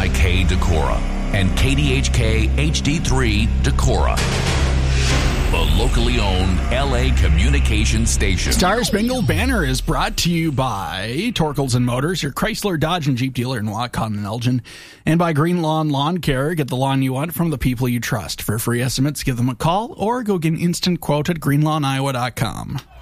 KNIK Decorah and KDHK HD3 Decorah. The locally owned LA communication station. Star Spangled Banner is brought to you by Torkels and Motors, your Chrysler, Dodge, and Jeep dealer in Waukegan and Elgin, and by Green Lawn Lawn Care. Get the lawn you want from the people you trust. For free estimates, give them a call or go get an instant quote at greenlawniowa.com.